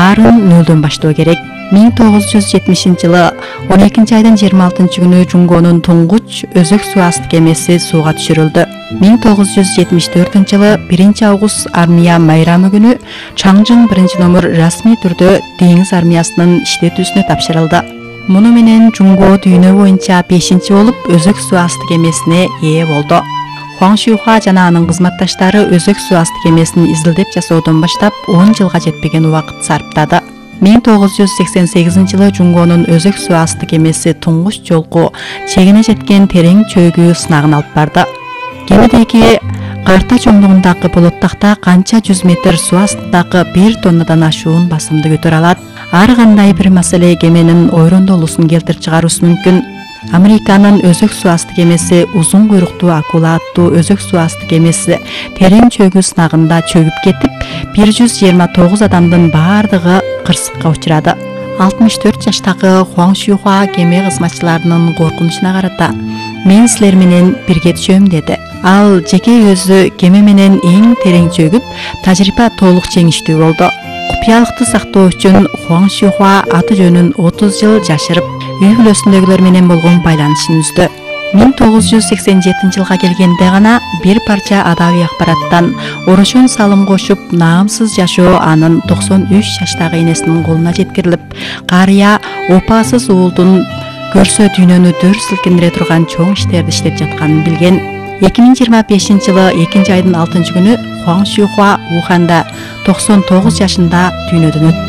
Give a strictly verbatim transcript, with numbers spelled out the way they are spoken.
баарын нөлдөн баштоо керек. миң тогуз жүз жетимишинчи жылы он экинчи айдын жыйырма алтынчы күнү Жунгонун туңгуч өзөк суу асты кемеси сууга түшүрүлдү. миң тогуз жүз жетимиш төртүнчү жылы биринчи август армия майрамы күнү Чаңжын биринчи номер расмий түрдө деңиз армиясынын иштетүүсүнө тапшырылды. Муну менен Жунго дүйнө боюнча бешинчи болуп өзөк суу асты кемесине ээ болду. Хуаң Шихуа жана анын кызматташтары өзөк суу асты кемесин изилдеп жасоодон баштап он жылга жетпеген убакыт сарптады. миң тогуз жүз сексен сегизинчи жылы Жунгонун өзөк суу асты кемеси туңгуч жолку чегине жеткен терең чөйгүү сынагын алып барды. Кемедеги карта чоңдугундагы болоттакта канча жүз метр суу астындагы бир тоннадан ашуун басымды көтөрө алат. Ар кандай бир маселе кеменин ойрондолуусун келтирип чыгаруусу мүмкүн. Американын өзөк суу асты кемеси узун куйруктуу акула аттуу өзөк суу асты кемеси терең чөйгүү сынагында чөгүп кетип, бир жүз жыйырма тогуз адамдын баардыгы кырсыкка учурады. алтымыш төрт жаштагы Хуаң Шихуа кеме кызматчыларынын коркунучуна карата "Мен силер менен бирге түшөм" деди. Ал жеке өзү кеме менен эң терең чөгүп, тажрыйба толук жеңиштүү болду. Купуялыкты сактоо үчүн Хуаң Шихуа аты жөнүн отуз жыл жашырып, үй бүлөсүндөгүлөр менен болгон байланышын үздү. миң тогуз жүз сексен жетинчи жылга келгенде гана бир парча адабий акбараттан орошон салым кошуп, наамсыз жашоо анын токсон үч жаштагы энесинин колуна жеткирилип, карыя опасыз уулдун көрсө дүйнөнү дөр силкиндире турган чоң иштерди иштеп жатканын билген. эки миң жыйырма бешинчи жылы экинчи айдын алтынчы күнү Хуаң Шихуа Уханда токсон тогуз жашында дүйнөдөн өттү.